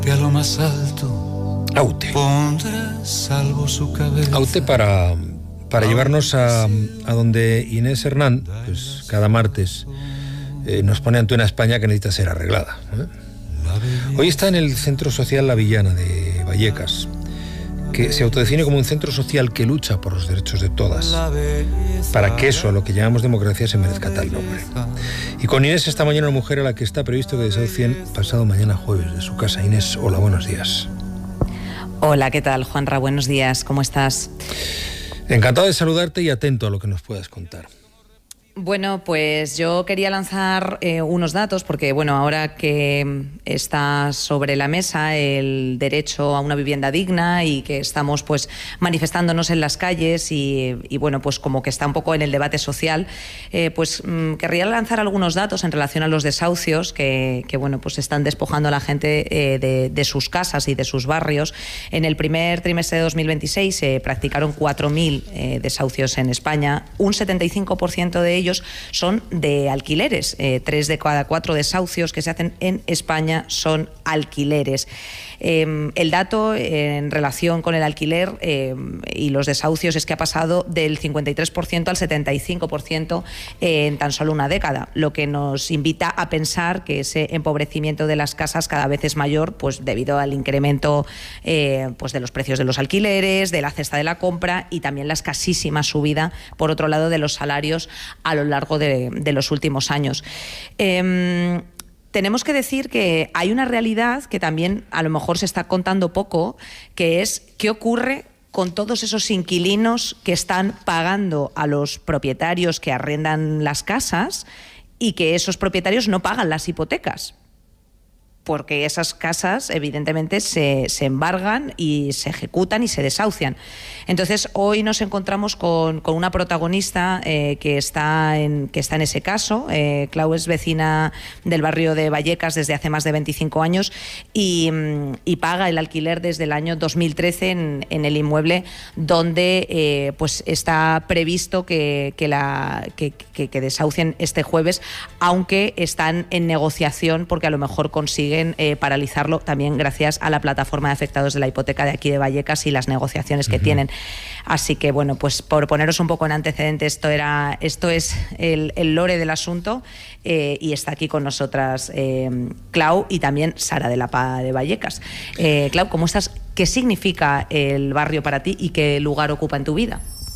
a lo más alto. Aute. Pondrá salvo su cabeza. Aute para llevarnos a donde Inés Hernán, pues cada martes, nos pone ante una España que necesita ser arreglada. Hoy está en el Centro Social La Villana de Vallecas, que se autodefine como un centro social que lucha por los derechos de todas, para que eso, a lo que llamamos democracia, se merezca tal nombre. Y con Inés esta mañana, una mujer a la que está previsto que desahucien pasado mañana jueves de su casa. Inés, hola, buenos días. Hola, ¿qué tal, Juanra? Buenos días, ¿cómo estás? Encantado de saludarte y atento a lo que nos puedas contar. Bueno, pues yo quería lanzar unos datos porque, bueno, ahora que está sobre la mesa el derecho a una vivienda digna y que estamos pues manifestándonos en las calles y bueno, pues como que está un poco en el debate social, pues querría lanzar algunos datos en relación a los desahucios que bueno, pues están despojando a la gente de sus casas y de sus barrios. En el primer trimestre de 2026 se practicaron 4.000 desahucios en España. Un 75% de ellos son de alquileres. 3 de cada 4 desahucios que se hacen en España son alquileres. El dato en relación con el alquiler y los desahucios es que ha pasado del 53% al 75% en tan solo una década, lo que nos invita a pensar que ese empobrecimiento de las casas cada vez es mayor, pues debido al incremento pues de los precios de los alquileres, de la cesta de la compra y también la escasísima subida, por otro lado, de los salarios a lo largo de los últimos años. Tenemos que decir que hay una realidad que también a lo mejor se está contando poco, que es qué ocurre con todos esos inquilinos que están pagando a los propietarios que arrendan las casas y que esos propietarios no pagan las hipotecas, porque esas casas evidentemente se embargan y se ejecutan y se desahucian. Entonces hoy nos encontramos con una protagonista que está en ese caso. Clau es vecina del barrio de Vallecas desde hace más de 25 años y paga el alquiler desde el año 2013 en el inmueble donde pues está previsto que desahucien este jueves, aunque están en negociación porque a lo mejor consiguen paralizarlo también gracias a la plataforma de afectados de la hipoteca de aquí de Vallecas y las negociaciones que tienen. Así que bueno, pues por poneros un poco en antecedente, esto es el lore del asunto y está aquí con nosotras Clau y también Sara de la PA de Vallecas. Clau, ¿cómo estás? ¿Qué significa el barrio para ti y qué lugar ocupa en tu vida?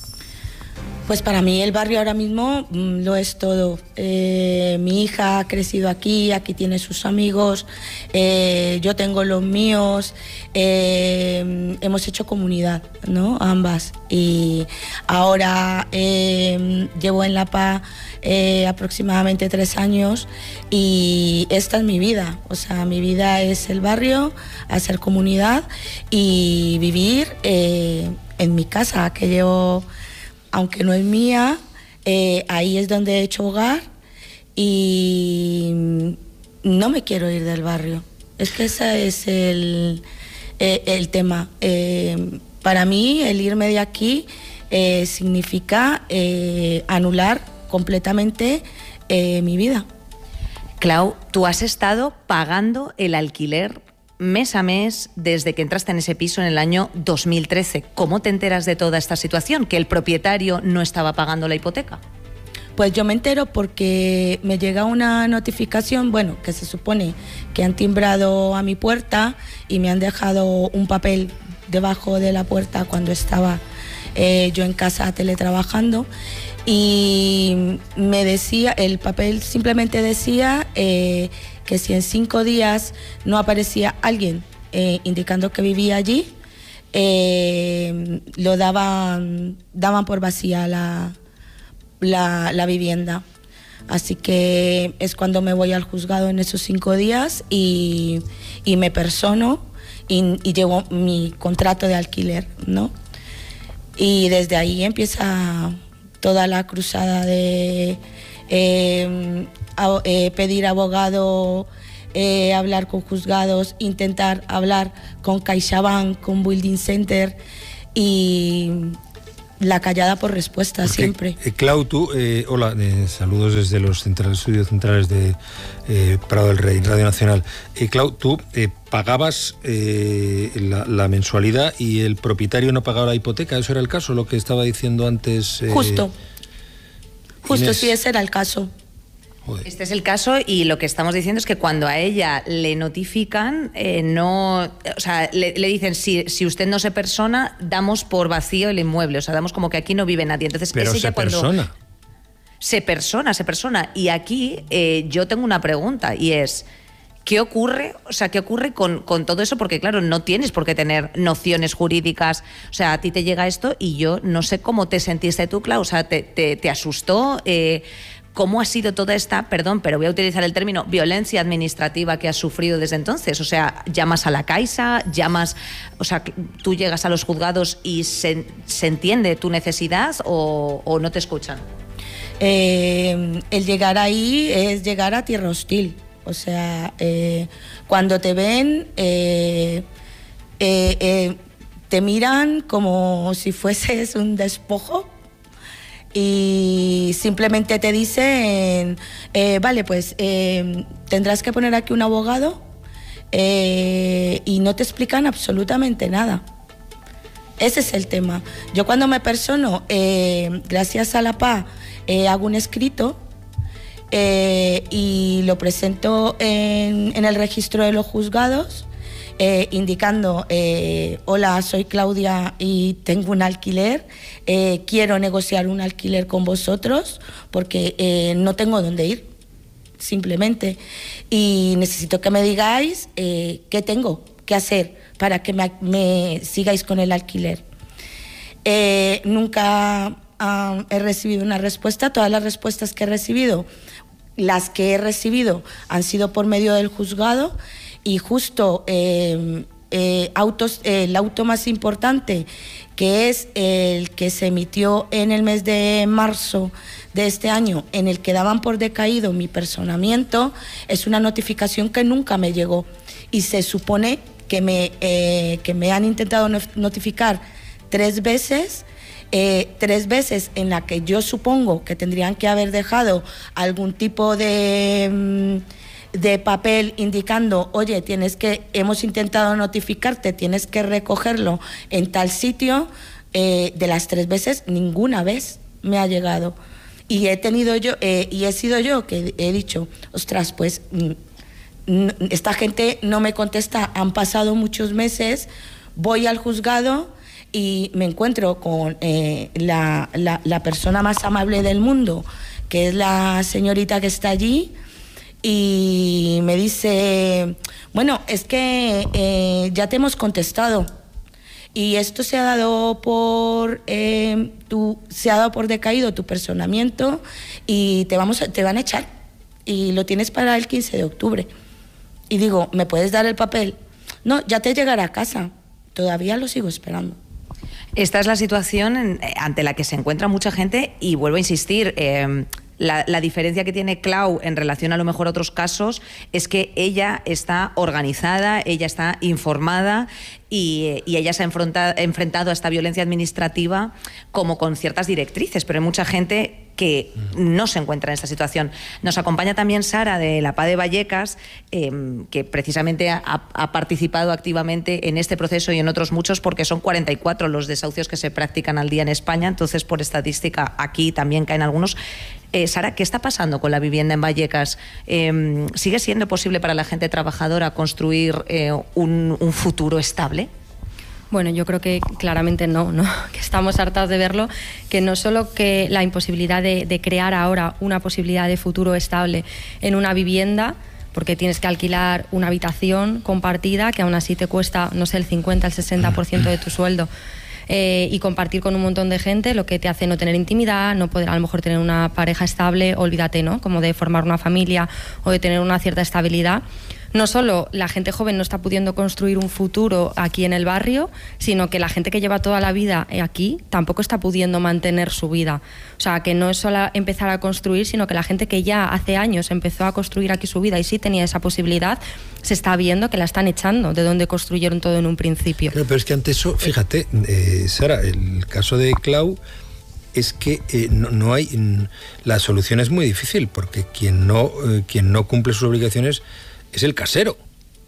Pues para mí el barrio ahora mismo lo es todo. Mi hija ha crecido aquí tiene sus amigos, yo tengo los míos, hemos hecho comunidad, ¿no? Ambas. Y ahora llevo en la PA aproximadamente 3 años y esta es mi vida. O sea, mi vida es el barrio, hacer comunidad y vivir en mi casa, que llevo... Aunque no es mía, ahí es donde he hecho hogar y no me quiero ir del barrio. Es que ese es el tema. Para mí, el irme de aquí significa anular completamente mi vida. Clau, tú has estado pagando el alquiler mes a mes desde que entraste en ese piso en el año 2013. ¿Cómo te enteras de toda esta situación? ¿Que el propietario no estaba pagando la hipoteca? Pues yo me entero porque me llega una notificación, bueno, que se supone que han timbrado a mi puerta y me han dejado un papel debajo de la puerta cuando estaba yo en casa teletrabajando. Y me decía, el papel simplemente decía que si en 5 días no aparecía alguien indicando que vivía allí, daban por vacía la vivienda. Así que es cuando me voy al juzgado en esos 5 días y me persono y llevo mi contrato de alquiler, ¿no? Y desde ahí empieza toda la cruzada de pedir abogado, hablar con juzgados, intentar hablar con CaixaBank, con Building Center y la callada por respuesta, porque, siempre. Clau, tú, hola, saludos desde los estudios centrales de Prado del Rey, Radio Nacional. Clau, tú pagabas la mensualidad y el propietario no pagaba la hipoteca, ¿eso era el caso, lo que estaba diciendo antes? Justo, sí, ese era el caso. Este es el caso, y lo que estamos diciendo es que cuando a ella le notifican, o sea, le dicen, si usted no se persona, damos por vacío el inmueble, o sea, damos como que aquí no vive nadie. Entonces, pero es ella cuando se persona. Y aquí yo tengo una pregunta, y es, ¿qué ocurre? O sea, ¿qué ocurre con todo eso? Porque claro, no tienes por qué tener nociones jurídicas. O sea, a ti te llega esto y yo no sé cómo te sentiste tú, Clau. O sea, ¿te asustó? ¿Cómo ha sido toda esta, perdón, pero voy a utilizar el término, violencia administrativa que has sufrido desde entonces? O sea, llamas a la Caixa, o sea, tú llegas a los juzgados y se entiende tu necesidad o no te escuchan. El llegar ahí es llegar a tierra hostil. O sea, cuando te ven, te miran como si fueses un despojo. Y simplemente te dicen, vale, pues tendrás que poner aquí un abogado, y no te explican absolutamente nada. Ese es el tema. Yo cuando me persono, gracias a la PA, hago un escrito y lo presento en el registro de los juzgados, indicando, hola, soy Claudia y tengo un alquiler, quiero negociar un alquiler con vosotros porque no tengo dónde ir, simplemente, y necesito que me digáis qué tengo que hacer para que me sigáis con el alquiler. Nunca he recibido una respuesta. Todas las respuestas que he recibido, las que he recibido, han sido por medio del juzgado. Y justo el auto más importante, que es el que se emitió en el mes de marzo de este año, en el que daban por decaído mi personamiento, es una notificación que nunca me llegó. Y se supone que me han intentado notificar 3 veces, 3 veces en la que yo supongo que tendrían que haber dejado algún tipo de papel indicando, oye, hemos intentado notificarte, tienes que recogerlo en tal sitio. De las 3 veces, ninguna vez me ha llegado. Y he sido yo que he dicho, ostras, pues esta gente no me contesta, han pasado muchos meses, voy al juzgado y me encuentro con la persona más amable del mundo, que es la señorita que está allí. Y me dice, bueno, es que ya te hemos contestado y esto se ha dado por decaído tu personamiento y te van a echar y lo tienes para el 15 de octubre. Y digo, ¿me puedes dar el papel? No, ya te llegará a casa. Todavía lo sigo esperando. Esta es la situación ante la que se encuentra mucha gente, y vuelvo a insistir, la diferencia que tiene Clau en relación a lo mejor a otros casos es que ella está organizada, ella está informada y ella se ha enfrentado a esta violencia administrativa como con ciertas directrices, pero hay mucha gente que no se encuentra en esta situación. Nos acompaña también Sara de la PA de Vallecas, que precisamente ha participado activamente en este proceso y en otros muchos, porque son 44 los desahucios que se practican al día en España, entonces por estadística aquí también caen algunos. Sara, ¿qué está pasando con la vivienda en Vallecas? ¿Sigue siendo posible para la gente trabajadora construir un futuro estable? Bueno, yo creo que claramente no, que estamos hartas de verlo, que no solo que la imposibilidad de crear ahora una posibilidad de futuro estable en una vivienda, porque tienes que alquilar una habitación compartida que aún así te cuesta, no sé, el 50, el 60% de tu sueldo, y compartir con un montón de gente, lo que te hace no tener intimidad, no poder a lo mejor tener una pareja estable, olvídate, ¿no? Como de formar una familia o de tener una cierta estabilidad. no solo la gente joven no está pudiendo construir un futuro aquí en el barrio, sino que la gente que lleva toda la vida aquí tampoco está pudiendo mantener su vida. O sea, que no es solo empezar a construir, sino que la gente que ya hace años empezó a construir aquí su vida y sí tenía esa posibilidad, se está viendo que la están echando de donde construyeron todo en un principio. Claro, pero es que ante eso, fíjate, Sara, el caso de Clau es que no hay... La solución es muy difícil, porque quien no cumple sus obligaciones es el casero.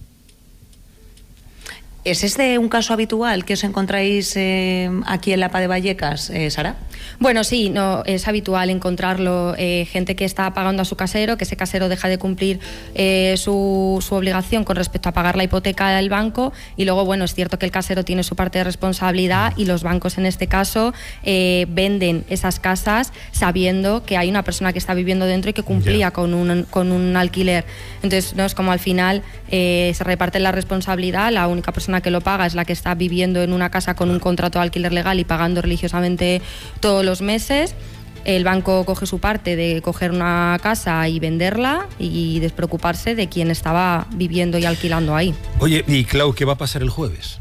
¿Es este un caso habitual que os encontráis aquí en la PA de Vallecas, Sara? Bueno, sí, no es habitual encontrarlo, gente que está pagando a su casero, que ese casero deja de cumplir su obligación con respecto a pagar la hipoteca del banco, y luego, bueno, es cierto que el casero tiene su parte de responsabilidad y los bancos en este caso venden esas casas sabiendo que hay una persona que está viviendo dentro y que cumplía con un alquiler. Entonces, no es como al final se reparte la responsabilidad, la única persona que lo paga es la que está viviendo en una casa con un contrato de alquiler legal y pagando religiosamente todos los meses. El banco coge su parte de coger una casa y venderla y despreocuparse de quien estaba viviendo y alquilando ahí. Oye, y Clau, ¿qué va a pasar el jueves?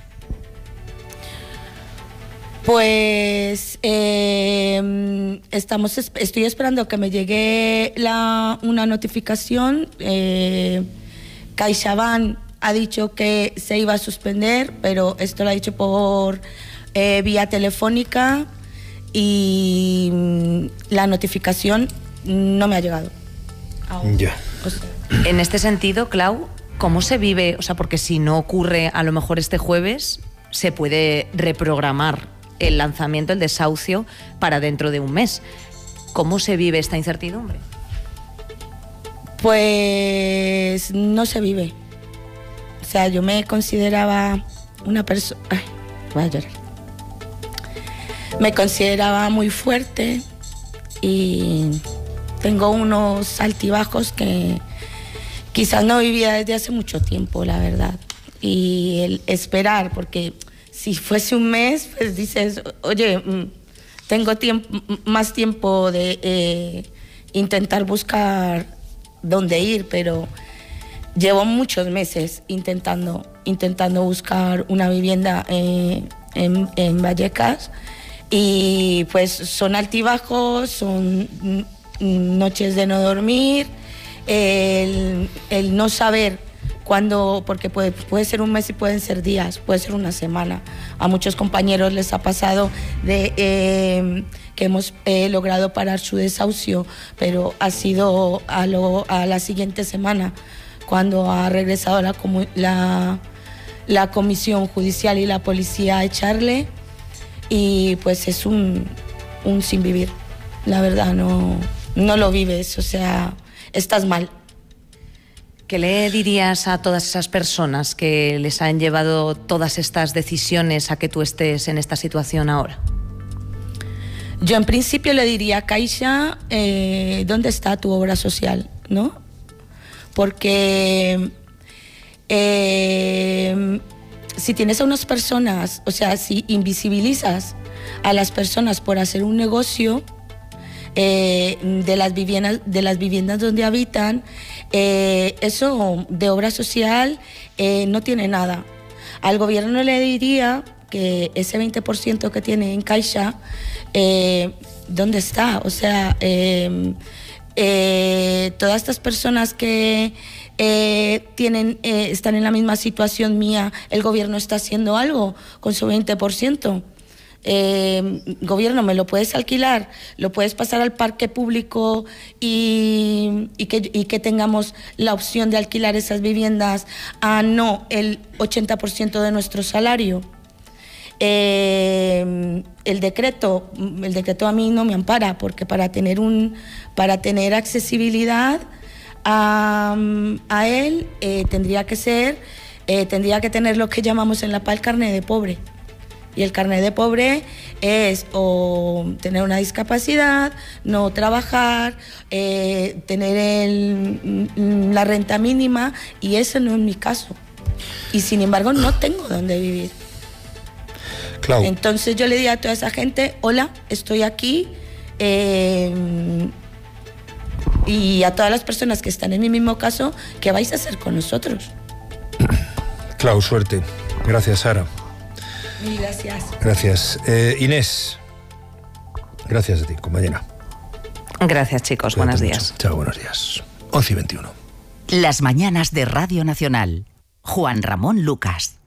Pues estoy esperando que me llegue una notificación. CaixaBank ha dicho que se iba a suspender, pero esto lo ha dicho por vía telefónica y la notificación no me ha llegado. Ya. O sea, En este sentido, Clau, ¿cómo se vive? O sea, porque si no ocurre a lo mejor este jueves, se puede reprogramar el lanzamiento, el desahucio, para dentro de un mes. ¿Cómo se vive esta incertidumbre? pues no se vive. O sea, yo me consideraba una persona... Ay, voy a llorar. Me consideraba muy fuerte y tengo unos altibajos que quizás no vivía desde hace mucho tiempo, la verdad. Y el esperar, porque si fuese un mes, pues dices, oye, tengo más tiempo de intentar buscar dónde ir, pero llevo muchos meses intentando buscar una vivienda en Vallecas, y pues son altibajos, son noches de no dormir, el no saber cuándo, porque puede ser un mes y pueden ser días, puede ser una semana. A muchos compañeros les ha pasado que hemos logrado parar su desahucio, pero ha sido a la siguiente semana, cuando ha regresado la comisión judicial y la policía a echarle, y pues es un sin vivir. La verdad, no lo vives, o sea, estás mal. ¿Qué le dirías a todas esas personas que les han llevado todas estas decisiones a que tú estés en esta situación ahora? Yo en principio le diría a Caixa, ¿dónde está tu obra social? ¿No? Porque si tienes a unas personas, o sea, si invisibilizas a las personas por hacer un negocio de las viviendas donde habitan, eso de obra social no tiene nada. Al gobierno le diría que ese 20% que tiene en Caixa, ¿dónde está? O sea, todas estas personas que están en la misma situación mía, el gobierno está haciendo algo con su 20%. Gobierno, ¿me lo puedes alquilar? ¿Lo puedes pasar al parque público y que tengamos la opción de alquilar esas viviendas a no el 80% de nuestro salario? El decreto a mí no me ampara, porque para tener accesibilidad a él tendría que tener lo que llamamos en la PA el carnet de pobre. Y el carnet de pobre es o tener una discapacidad, no trabajar, tener la renta mínima, y ese no es mi caso. Y sin embargo no tengo dónde vivir. Clau. Entonces yo le diría a toda esa gente, hola, estoy aquí, Y a todas las personas que están en mi mismo caso, ¿qué vais a hacer con nosotros? Clau, suerte. Gracias, Sara. Mil gracias. Gracias. Inés, gracias a ti, compañera. Gracias, chicos. Cuídate Buenos mucho. días. Chao, buenos días. 11:21. Las mañanas de Radio Nacional. Juan Ramón Lucas.